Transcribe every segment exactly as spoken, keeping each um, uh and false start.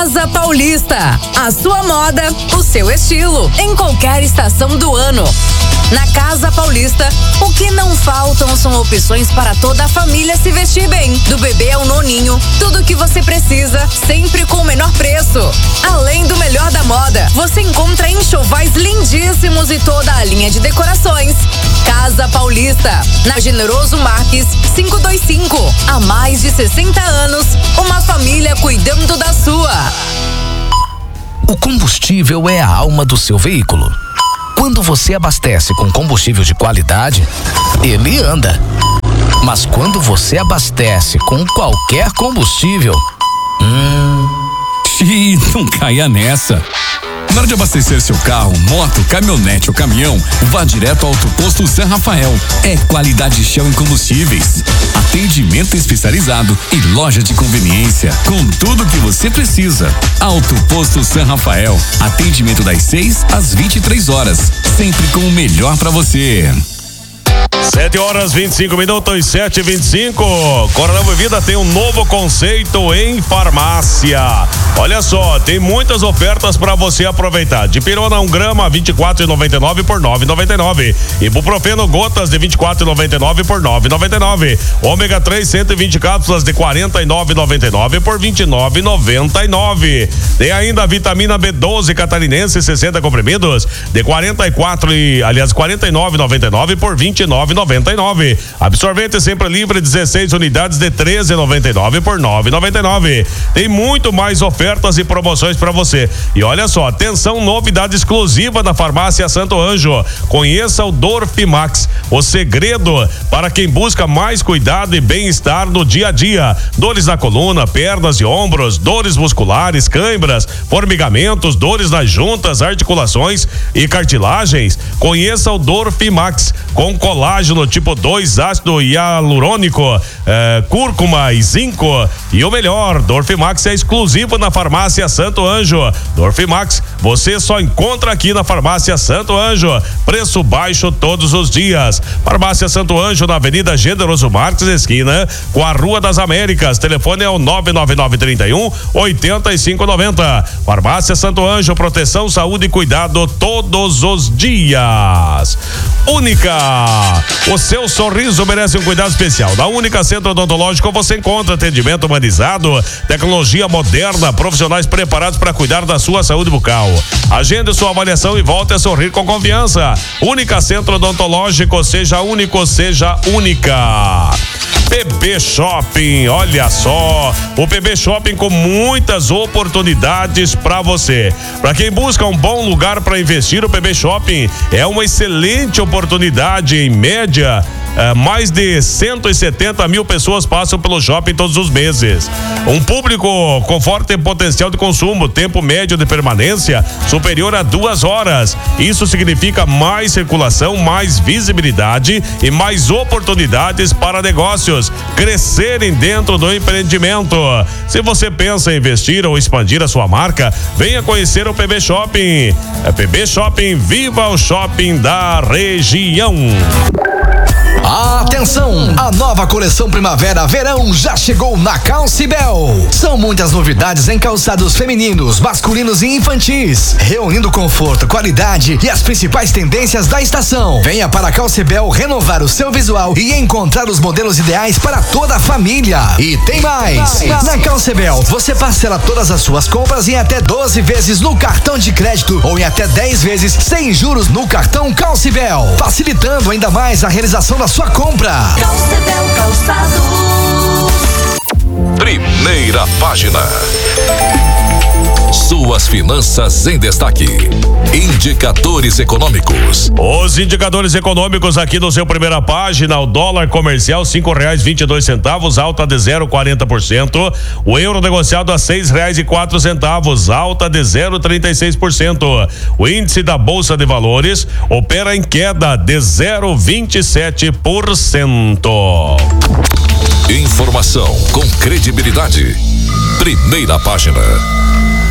Casa Paulista, a sua moda, o seu estilo, em qualquer estação do ano. Na Casa Paulista, o que não faltam são opções para toda a família se vestir bem. Do bebê ao noninho, tudo o que você precisa, sempre com o menor preço. Além do melhor da moda, você encontra enxovais lindíssimos e toda a linha de decorações. Casa Paulista, na Generoso Marques quinhentos e vinte e cinco. Há mais de sessenta anos, uma família cuidando da sua. O combustível é a alma do seu veículo. Quando você abastece com combustível de qualidade, ele anda. Mas quando você abastece com qualquer combustível, hum... Ih, não caia nessa. Na hora de abastecer seu carro, moto, caminhonete ou caminhão, vá direto ao Auto Posto San Rafael. É qualidade Shell em combustíveis, atendimento especializado e loja de conveniência com tudo que você precisa. Auto Posto San Rafael, atendimento das seis às vinte e três horas, sempre com o melhor para você. sete horas vinte e cinco minutos, sete e vinte e cinco. Coronel Vivida tem um novo conceito em farmácia. Olha só, tem muitas ofertas para você aproveitar. Dipirona um grama vinte e quatro reais e noventa e nove por nove reais e noventa e nove. Ibuprofeno gotas de vinte e quatro reais e noventa e nove por nove reais e noventa e nove. Ômega três cento e vinte cápsulas de quarenta e nove reais e noventa e nove por vinte e nove reais e noventa e nove. Tem ainda a vitamina B doze catarinense sessenta comprimidos de quarenta e quatro e aliás quarenta e nove reais e noventa e nove por vinte e nove reais e noventa e nove. Absorvente sempre livre dezesseis unidades de treze reais e noventa e nove por nove reais e noventa e nove. Tem muito mais ofertas e promoções para você. E olha só, atenção, novidade exclusiva da Farmácia Santo Anjo. Conheça o Dorfimax, o segredo para quem busca mais cuidado e bem-estar no dia a dia. Dores na coluna, pernas e ombros, dores musculares, câimbras, formigamentos, dores nas juntas, articulações e cartilagens. Conheça o Dorfimax com colágeno tipo dois, ácido hialurônico, eh, cúrcuma e zinco. E o melhor, Dorfimax é exclusivo na Farmácia Santo Anjo. Dorfimax você só encontra aqui na Farmácia Santo Anjo. Preço baixo todos os dias. Farmácia Santo Anjo na Avenida Generoso Marques, esquina com a Rua das Américas. Telefone é o nove nove nove, trinta e um, oitenta e cinco noventa. Farmácia Santo Anjo, proteção, saúde e cuidado todos os dias. Única, o seu sorriso merece um cuidado especial. Na Única Centro Odontológico você encontra atendimento humanizado, tecnologia moderna, profissionais preparados para cuidar da sua saúde bucal. Agende sua avaliação e volte a sorrir com confiança. Única Centro Odontológico, seja único, seja única. P B Shopping, olha só, o P B Shopping com muitas oportunidades para você. Para quem busca um bom lugar para investir, o P B Shopping é uma excelente oportunidade. Em média, Uh, mais de cento e setenta mil pessoas passam pelo shopping todos os meses. Um público com forte potencial de consumo, tempo médio de permanência superior a duas horas. Isso significa mais circulação, mais visibilidade e mais oportunidades para negócios crescerem dentro do empreendimento. Se você pensa em investir ou expandir a sua marca, venha conhecer o P B Shopping. É P B Shopping, viva o shopping da região. Atenção! A nova coleção Primavera-Verão já chegou na Calcibel. São muitas novidades em calçados femininos, masculinos e infantis, reunindo conforto, qualidade e as principais tendências da estação. Venha para a Calcibel renovar o seu visual e encontrar os modelos ideais para toda a família. E tem mais! Na Calcibel você parcela todas as suas compras em até doze vezes no cartão de crédito ou em até dez vezes sem juros no cartão Calcibel, facilitando ainda mais a realização da sua compra. Calcibel Calçados. Primeira página. Suas finanças em destaque. Indicadores econômicos. Os indicadores econômicos aqui no seu primeira página. O dólar comercial cinco reais e vinte e dois centavos, alta de zero vírgula quarenta por cento. O euro negociado a seis reais e quatro centavos, alta de zero vírgula trinta e seis por cento. O índice da Bolsa de Valores opera em queda de zero vírgula vinte e sete por cento. Informação com credibilidade. Primeira página.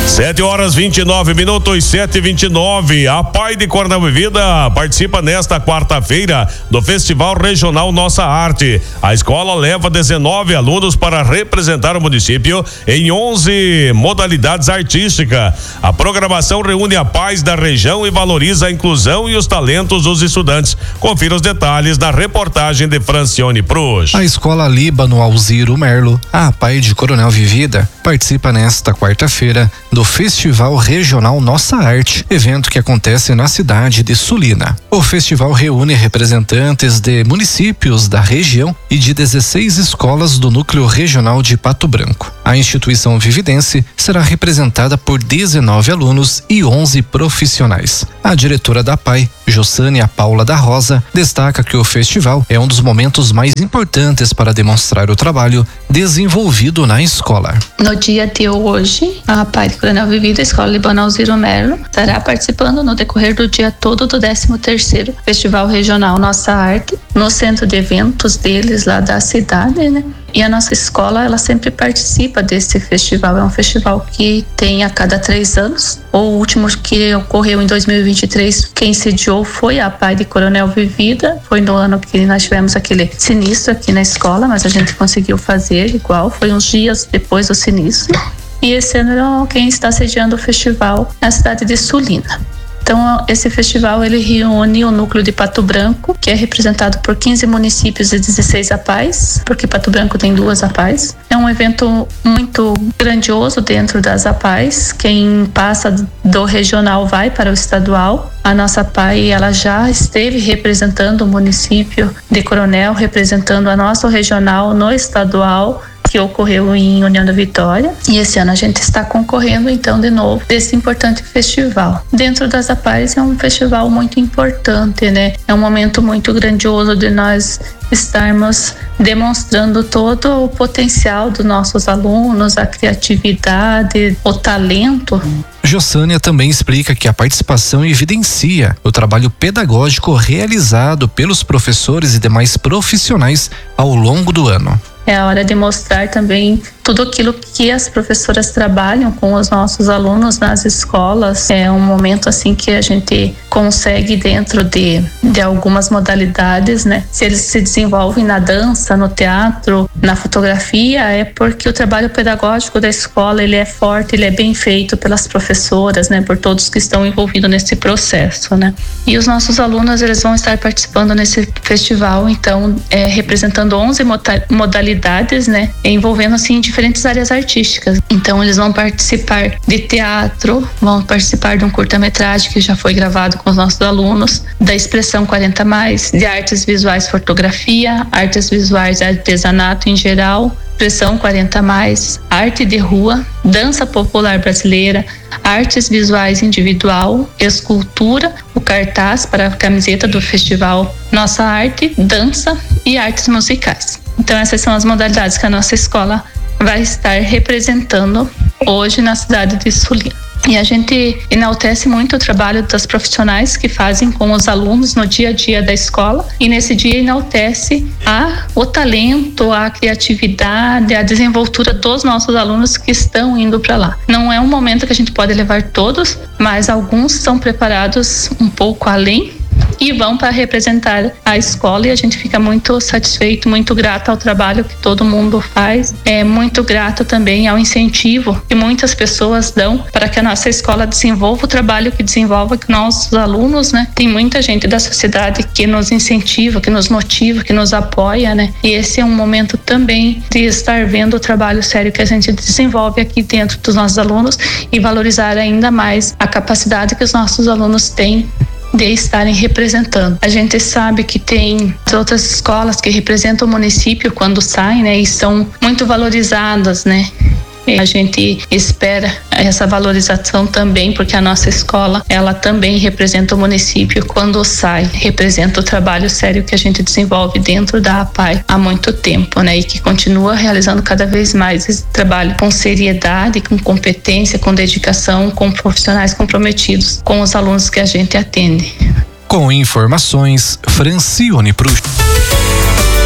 sete horas vinte e nove minutos, sete e vinte e nove. A Pai de Coronel Vivida participa nesta quarta-feira do Festival Regional Nossa Arte. A escola leva dezenove alunos para representar o município em onze modalidades artísticas. A programação reúne a pais da região e valoriza a inclusão e os talentos dos estudantes. Confira os detalhes na reportagem de Francione Prus. A escola Líbano Alziro Merlo, a Pai de Coronel Vivida, participa nesta quarta-feira do Festival Regional Nossa Arte, evento que acontece na cidade de Sulina. O festival reúne representantes de municípios da região e de dezesseis escolas do Núcleo Regional de Pato Branco. A instituição vividense será representada por dezenove alunos e onze profissionais. A diretora da P A I, Jossânia Paula da Rosa, destaca que o festival é um dos momentos mais importantes para demonstrar o trabalho desenvolvido na escola. No dia de hoje, a Pai de Coronel Vivida, a Escola Líbano Alziro Merlo, estará participando no decorrer do dia todo do décimo terceiro Festival Regional Nossa Arte, no centro de eventos deles lá da cidade, né? E a nossa escola, ela sempre participa desse festival. É um festival que tem a cada três anos. O último que ocorreu em dois mil e vinte e três, quem sediou foi a Pai de Coronel Vivida. Foi no ano que nós tivemos aquele sinistro aqui na escola, mas a gente conseguiu fazer igual. Foi uns dias depois do sinistro. E esse ano quem está sediando o festival é a cidade de Sulina. Então, esse festival ele reúne o núcleo de Pato Branco, que é representado por quinze municípios e dezesseis A P As, porque Pato Branco tem duas A P As. É um evento muito grandioso dentro das A P As. Quem passa do regional vai para o estadual. A nossa P A I, ela já esteve representando o município de Coronel, representando a nossa regional no estadual, que ocorreu em União da Vitória, e esse ano a gente está concorrendo então de novo desse importante festival. Dentro das A P As é um festival muito importante, né? É um momento muito grandioso de nós estarmos demonstrando todo o potencial dos nossos alunos, a criatividade, o talento. Jossânia também explica que a participação evidencia o trabalho pedagógico realizado pelos professores e demais profissionais ao longo do ano. É a hora de mostrar também tudo aquilo que as professoras trabalham com os nossos alunos nas escolas. É um momento assim que a gente consegue dentro de, de algumas modalidades, né? Se eles se desenvolvem na dança, no teatro, na fotografia, é porque o trabalho pedagógico da escola ele é forte, ele é bem feito pelas professoras, né? Por todos que estão envolvidos nesse processo, né? E os nossos alunos eles vão estar participando nesse festival, então é, representando onze modalidades, né? Envolvendo assim diferentes áreas artísticas. Então eles vão participar de teatro, vão participar de um curta-metragem que já foi gravado com os nossos alunos, da expressão quarenta mais, de artes visuais, fotografia, artes visuais, artesanato em geral, expressão quarenta mais, arte de rua, dança popular brasileira, artes visuais individual, escultura, o cartaz para a camiseta do festival Nossa Arte, dança e artes musicais. Então essas são as modalidades que a nossa escola vai estar representando hoje na cidade de Sulina. E a gente enaltece muito o trabalho das profissionais que fazem com os alunos no dia a dia da escola, e nesse dia enaltece a, o talento, a criatividade, a desenvoltura dos nossos alunos que estão indo para lá. Não é um momento que a gente pode levar todos, mas alguns são preparados um pouco além e vão para representar a escola, e a gente fica muito satisfeito, muito grato ao trabalho que todo mundo faz. É muito grato também ao incentivo que muitas pessoas dão para que a nossa escola desenvolva o trabalho que desenvolve com nossos alunos, né? Tem muita gente da sociedade que nos incentiva, que nos motiva, que nos apoia, né? E esse é um momento também de estar vendo o trabalho sério que a gente desenvolve aqui dentro dos nossos alunos e valorizar ainda mais a capacidade que os nossos alunos têm de estarem representando. A gente sabe que tem outras escolas que representam o município quando saem, né, e são muito valorizadas, né? A gente espera essa valorização também, porque a nossa escola, ela também representa o município quando sai, representa o trabalho sério que a gente desenvolve dentro da A P A I há muito tempo, né? E que continua realizando cada vez mais esse trabalho com seriedade, com competência, com dedicação, com profissionais comprometidos com os alunos que a gente atende. Com informações, Francione Prus.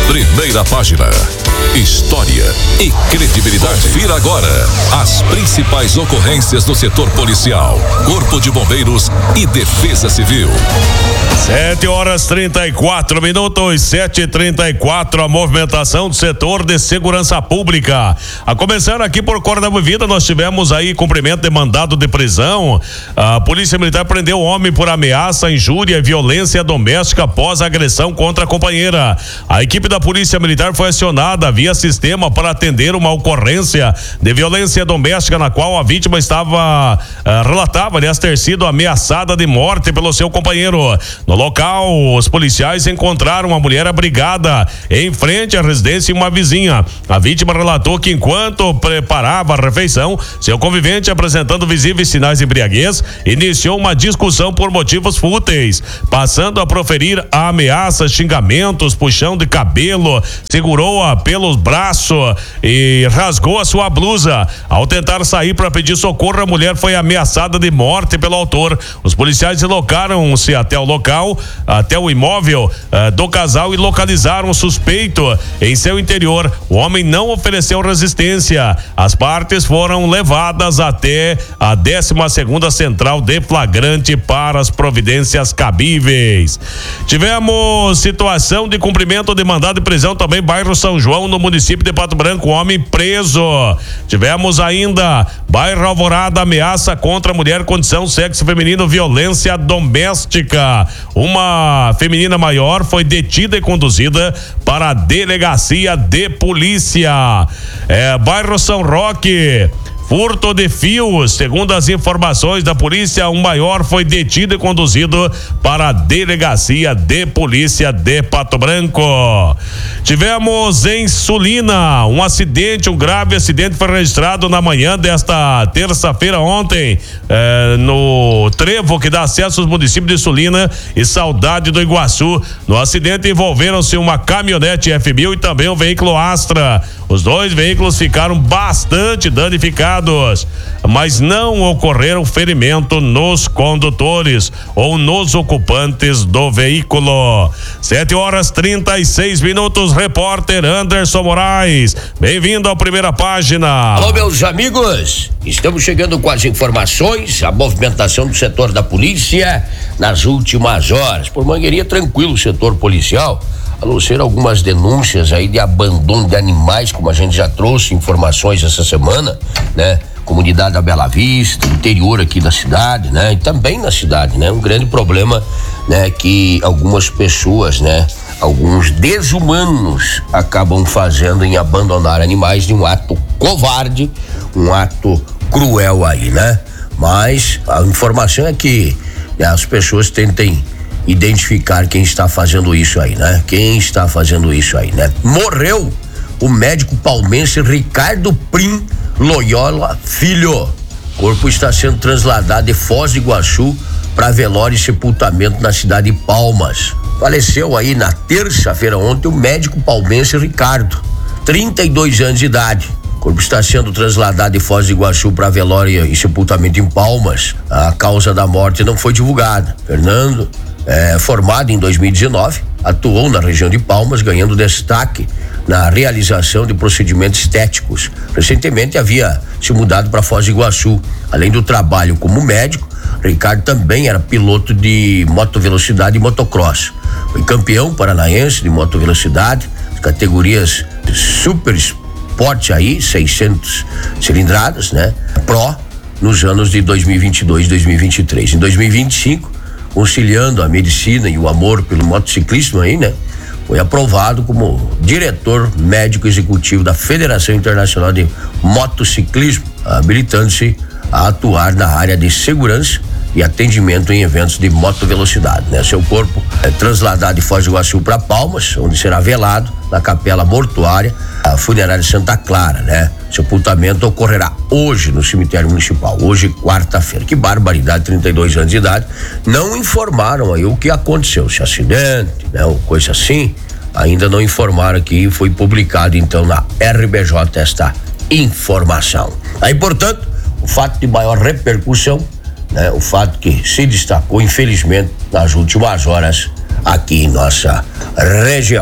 Primeira página. História e credibilidade. Confira agora as principais ocorrências do setor policial, Corpo de Bombeiros e Defesa Civil. Sete horas trinta e quatro minutos, sete e trinta e quatro, a movimentação do setor de segurança pública. A começar aqui por Coronel Vivida, nós tivemos aí cumprimento de mandado de prisão. A Polícia Militar prendeu o homem por ameaça, injúria e violência doméstica após agressão contra a companheira. A equipe da Polícia Militar foi acionada via sistema para atender uma ocorrência de violência doméstica na qual a vítima estava, uh, relatava, aliás, ter sido ameaçada de morte pelo seu companheiro. No local, os policiais encontraram a mulher abrigada em frente à residência de uma vizinha. A vítima relatou que enquanto preparava a refeição, seu convivente, apresentando visíveis sinais de embriaguez, iniciou uma discussão por motivos fúteis, passando a proferir ameaças, xingamentos, puxão de cabelo, segurou-a pelos braços e rasgou a sua blusa. Ao tentar sair para pedir socorro, a mulher foi ameaçada de morte pelo autor. Os policiais deslocaram-se até o local, até o imóvel uh, do casal e localizaram o suspeito em seu interior. O homem não ofereceu resistência. As partes foram levadas até a décima segunda Central de Flagrante para as providências cabíveis. Tivemos situação de cumprimento de mandado de prisão também, bairro São João, no município de Pato Branco, homem preso. Tivemos ainda bairro Alvorada, ameaça contra mulher, condição sexo feminino, violência doméstica. Uma feminina maior foi detida e conduzida para a delegacia de polícia. É, bairro São Roque, furto de fios. Segundo as informações da polícia, um maior foi detido e conduzido para a delegacia de polícia de Pato Branco. Tivemos em Sulina um acidente, um grave acidente foi registrado na manhã desta terça-feira ontem, eh, no trevo que dá acesso aos municípios de Sulina e Saudade do Iguaçu. No acidente envolveram-se uma caminhonete F mil e também um veículo Astra. Os dois veículos ficaram bastante danificados, mas não ocorreram ferimento nos condutores ou nos ocupantes do veículo. Sete horas trinta e seis minutos, repórter Anderson Moraes. Bem-vindo à primeira página. Alô, meus amigos, estamos chegando com as informações, a movimentação do setor da polícia nas últimas horas. Por Mangueirinha, tranquilo o setor policial, a não ser algumas denúncias aí de abandono de animais, como a gente já trouxe informações essa semana, né? Comunidade da Bela Vista, interior aqui da cidade, né? E também na cidade, né? Um grande problema, né? Que algumas pessoas, né? Alguns desumanos acabam fazendo em abandonar animais de um ato covarde, um ato cruel aí, né? Mas a informação é que, né, as pessoas tentem identificar quem está fazendo isso aí, né? Quem está fazendo isso aí, né? Morreu o médico palmense Ricardo Prim Loyola Filho. O corpo está sendo trasladado de Foz do Iguaçu para velório e sepultamento na cidade de Palmas. Faleceu aí na terça-feira ontem o médico palmense Ricardo, trinta e dois anos de idade. O corpo está sendo trasladado de Foz do Iguaçu para velório e sepultamento em Palmas. A causa da morte não foi divulgada. Fernando, É, formado em dois mil e dezenove, atuou na região de Palmas, ganhando destaque na realização de procedimentos estéticos. Recentemente havia se mudado para Foz do Iguaçu. Além do trabalho como médico, Ricardo também era piloto de motovelocidade e motocross. Foi campeão paranaense de motovelocidade, categorias de super esporte aí, seiscentas cilindradas, né? Pro, nos anos de dois mil e vinte e dois e dois mil e vinte e três. Em dois mil e vinte e cinco, conciliando a medicina e o amor pelo motociclismo aí, né? Foi aprovado como diretor médico executivo da Federação Internacional de Motociclismo, habilitando-se a atuar na área de segurança e atendimento em eventos de motovelocidade, né? Seu corpo é trasladado de Foz do Iguaçu para Palmas, onde será velado na capela mortuária, a funerária Santa Clara, né? Sepultamento ocorrerá hoje no cemitério municipal, hoje quarta-feira. Que barbaridade, trinta e dois anos de idade. Não informaram aí o que aconteceu, se acidente, né? Ou coisa assim, ainda não informaram aqui, foi publicado então na R B J esta informação. Aí, portanto, o fato de maior repercussão, né? O fato que se destacou, infelizmente, nas últimas horas aqui em nossa região.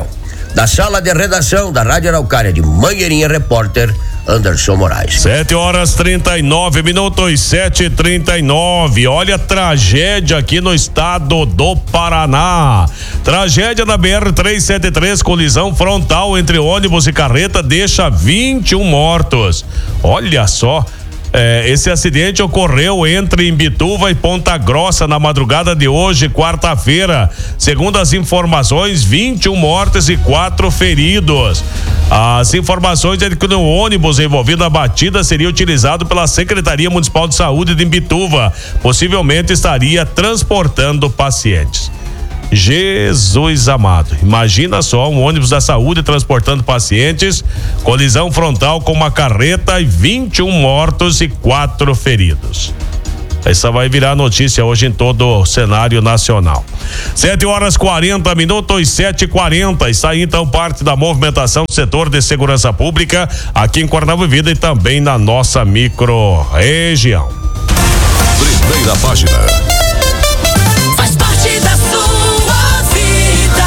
Da sala de redação da Rádio Araucária de Mangueirinha, repórter Anderson Moraes. sete horas trinta e nove minutos, sete e trinta e nove. Olha a tragédia aqui no estado do Paraná. Tragédia da B R trezentos e setenta e três, colisão frontal entre ônibus e carreta deixa vinte e um mortos. Olha só. É, esse acidente ocorreu entre Imbituva e Ponta Grossa na madrugada de hoje, quarta-feira. Segundo as informações, vinte e um mortos e quatro feridos. As informações é de que o ônibus envolvido na batida seria utilizado pela Secretaria Municipal de Saúde de Imbituva. Possivelmente estaria transportando pacientes. Jesus amado, imagina só um ônibus da saúde transportando pacientes, colisão frontal com uma carreta e vinte e um mortos e quatro feridos. Essa vai virar notícia hoje em todo o cenário nacional. sete horas quarenta minutos, sete e quarenta. Está aí então parte da movimentação do setor de segurança pública aqui em Coronel Vivida e também na nossa micro-região. Primeira página. Faz parte da sua vida.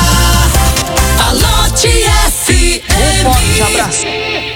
Alote F M. Um forte abraço.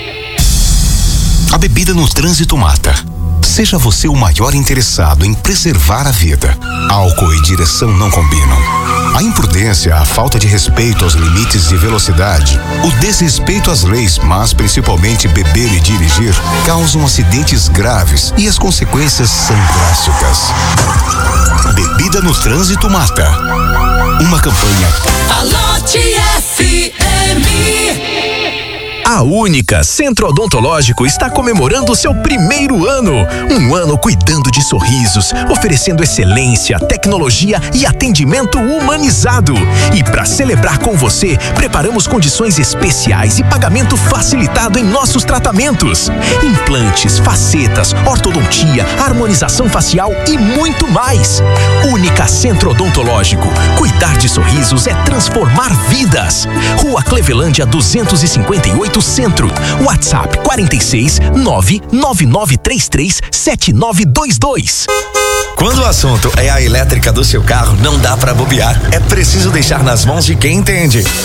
A bebida no trânsito mata. Seja você o maior interessado em preservar a vida. Álcool e direção não combinam. A imprudência, a falta de respeito aos limites de velocidade, o desrespeito às leis, mas principalmente beber e dirigir, causam acidentes graves e as consequências são drásticas. Bebida no trânsito mata. Uma campanha. Alote F M. A Única Centro Odontológico está comemorando seu primeiro ano. Um ano cuidando de sorrisos, oferecendo excelência, tecnologia e atendimento humanizado. E para celebrar com você, preparamos condições especiais e pagamento facilitado em nossos tratamentos. Implantes, facetas, ortodontia, harmonização facial e muito mais. Única Centro Odontológico. Cuidar de sorrisos é transformar vidas. Rua Clevelândia duzentos e cinquenta e oito Centro. WhatsApp quarenta e seis, nove nove nove três três, sete nove dois dois. Quando o assunto é a elétrica do seu carro, não dá pra bobear. É preciso deixar nas mãos de quem entende.